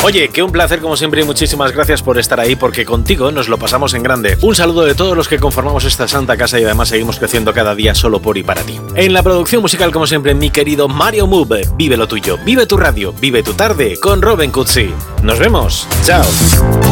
Oye, que un placer como siempre y muchísimas gracias por estar ahí porque contigo nos lo pasamos en grande. Un saludo de todos los que conformamos esta santa casa y además seguimos creciendo cada día solo por y para ti. En la producción musical como siempre mi querido Mario Move, vive lo tuyo, vive tu radio, vive tu tarde con Robin Cutsi. Nos vemos, chao.